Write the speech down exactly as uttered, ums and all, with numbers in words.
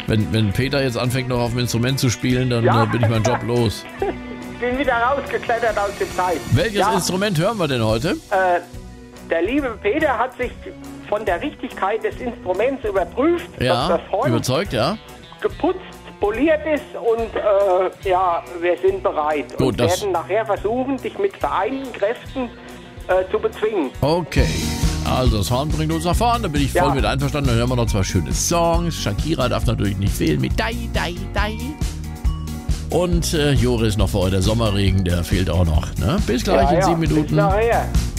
Wenn, wenn Peter jetzt anfängt, noch auf dem Instrument zu spielen, dann Ja. äh, bin ich meinen Job los. Bin wieder rausgeklettert aus dem Teich. Welches ja, Instrument hören wir denn heute? äh, der liebe Peter hat sich von der Richtigkeit des Instruments überprüft, Ja, dass das Horn überzeugt, ja. geputzt, poliert ist und äh, ja, wir sind bereit. Gut, und das- werden nachher versuchen, dich mit vereinten Kräften äh, zu bezwingen. Okay. Also das Horn bringt uns nach vorne, da bin ich voll Ja. mit einverstanden. Dann hören wir noch zwei schöne Songs. Shakira darf natürlich nicht fehlen mit Dai, Dai, Dai. Und äh, Joris noch vor, der Sommerregen, der fehlt auch noch. Ne? Bis gleich ja, in ja, sieben bis Minuten. nachher.